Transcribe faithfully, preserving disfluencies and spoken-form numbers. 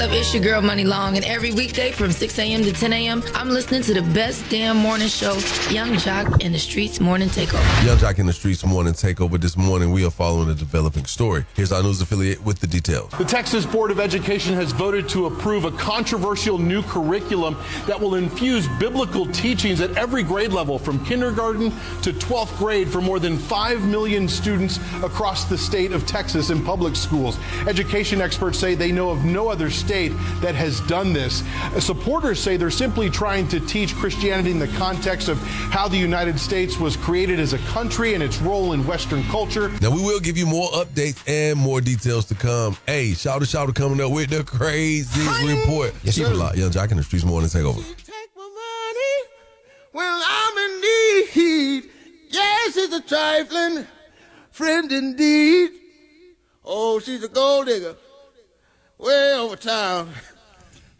It's your girl Money Long, and every weekday from six a.m. to ten a.m., I'm listening to the best damn morning show, Young Jock in the Streets Morning Takeover. Young Jock in the Streets Morning Takeover. This morning, we are following a developing story. Here's our news affiliate with the details. The Texas Board of Education has voted to approve a controversial new curriculum that will infuse biblical teachings at every grade level, from kindergarten to twelfth grade, for more than five million students across the state of Texas in public schools. Education experts say they know of no other state that has done this. Supporters say they're simply trying to teach Christianity in the context of how the United States was created as a country and its role in Western culture. Now, we will give you more updates and more details to come. Hey, shout out, shout out coming up with the crazy report. Yes, Keep it locked. Young Jock in the Streets Morning Takeover. Take my money when I'm in need. Yes, it's a trifling friend indeed. Oh, she's a gold digger way over town.